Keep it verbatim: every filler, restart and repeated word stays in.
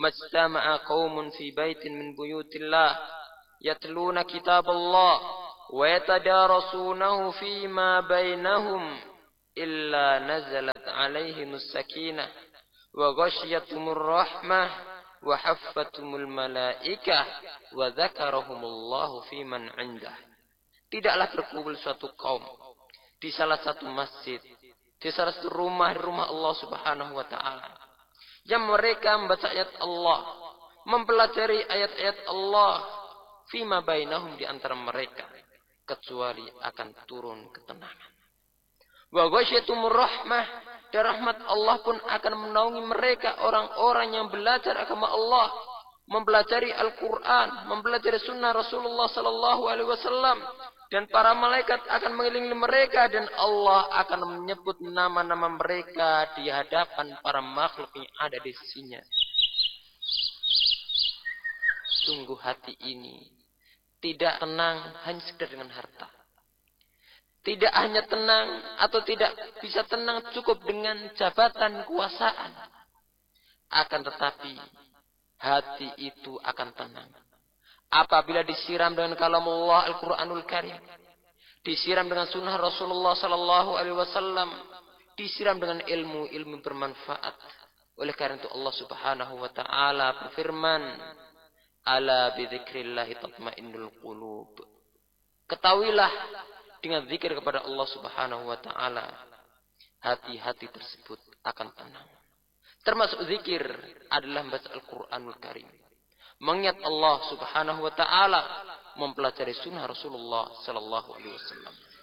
majtama'a qaumun fi baitin min buyutillah yatluna kitaballah wa yatadarasunahu fima bainahum illa nazalat alaihimus sakinah wa ghashyatumur rahmah wa haffatumul malaikah wa dzakarahumullahu fiman 'indah. Tidaklah berkumpul suatu kaum di salah satu masjid, di salah satu rumah di rumah Allah Subhanahu wa taala, yang mereka membaca ayat Allah, mempelajari ayat-ayat Allah, fima bainahum, di antara mereka, kecuali akan turun ketenangan. Wa ghasyatumur rahmah, dan rahmat Allah pun akan menaungi mereka, orang-orang yang belajar agama Allah, mempelajari Al-Quran, mempelajari sunnah Rasulullah Sallallahu Alaihi Wasallam, dan para malaikat akan mengelilingi mereka, dan Allah akan menyebut nama-nama mereka di hadapan para makhluk yang ada di sisinya. Sungguh hati ini tidak tenang hanya sekedar dengan harta. Tidak hanya tenang atau tidak bisa tenang cukup dengan jabatan kekuasaan. Akan tetapi hati itu akan tenang apabila disiram dengan kalam Allah Al-Quranul Karim, disiram dengan sunnah Rasulullah Sallallahu Alaihi Wasallam, disiram dengan ilmu-ilmu bermanfaat. Oleh karena itu Allah Subhanahu Wa Taala berfirman, ala bidzikrillahi tatmainnul qulub. Ketahuilah, dengan zikir kepada Allah Subhanahu Wa Taala, hati-hati tersebut akan tenang. Termasuk zikir adalah membaca Al-Quranul Karim, mengingat Allah Subhanahu Wa Taala, mempelajari sunnah Rasulullah Sallallahu Alaihi Wasallam.